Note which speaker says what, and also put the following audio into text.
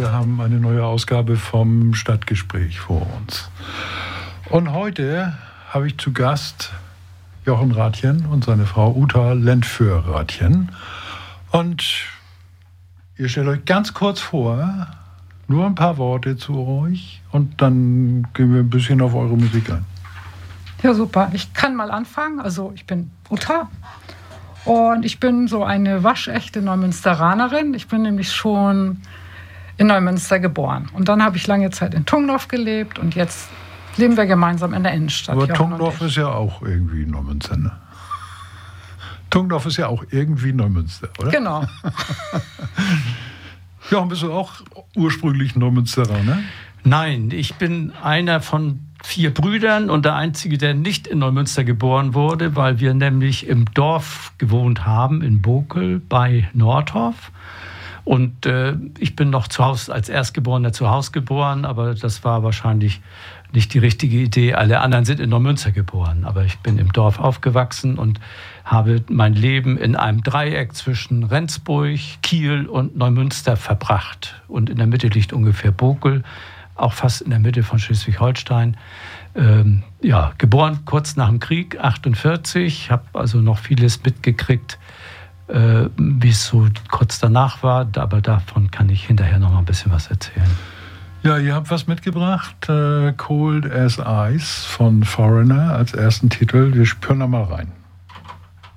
Speaker 1: Wir haben eine neue Ausgabe vom Stadtgespräch vor uns. Und heute habe ich zu Gast Jochen Rathjen und seine Frau Uta Lentföhr-Rathjen. Und ihr stellt euch ganz kurz vor, nur ein paar Worte zu euch und dann gehen wir ein bisschen auf eure Musik ein.
Speaker 2: Ja, super. Ich kann mal anfangen. Also ich bin Uta und ich bin so eine waschechte Neumünsteranerin. Ich bin nämlich schon in Neumünster geboren. Und dann habe ich lange Zeit in Tungdorf gelebt und jetzt leben wir gemeinsam in der Innenstadt.
Speaker 1: Aber Tungdorf ist ja auch irgendwie Neumünster, ne? Tungdorf ist ja auch irgendwie Neumünster, oder?
Speaker 2: Genau.
Speaker 1: Jochen, bist du auch ursprünglich Neumünsteraner?
Speaker 3: Nein, ich bin einer von 4 Brüdern und der Einzige, der nicht in Neumünster geboren wurde, weil wir nämlich im Dorf gewohnt haben, in Bokel bei Nordhof. Und ich bin noch zu Hause, als Erstgeborener zu Hause geboren, aber das war wahrscheinlich nicht die richtige Idee. Alle anderen sind in Neumünster geboren, aber ich bin im Dorf aufgewachsen und habe mein Leben in einem Dreieck zwischen Rendsburg, Kiel und Neumünster verbracht. Und in der Mitte liegt ungefähr Bokel, auch fast in der Mitte von Schleswig-Holstein. Geboren kurz nach dem Krieg, 1948, habe also noch vieles mitgekriegt, wie es so kurz danach war, aber davon kann ich hinterher noch mal ein bisschen was erzählen.
Speaker 1: Ja, ihr habt was mitgebracht, Cold as Ice von Foreigner als ersten Titel. Wir spüren da mal rein.